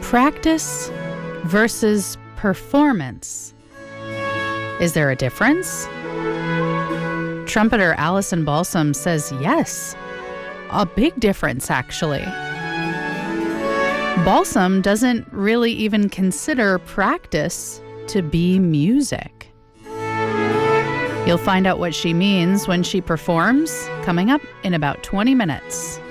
Practice versus performance. Is there a difference? Trumpeter Allison Balsam says yes. A big difference, actually. Balsam doesn't really even consider practice to be music. You'll find out what she means when she performs, coming up in about 20 minutes.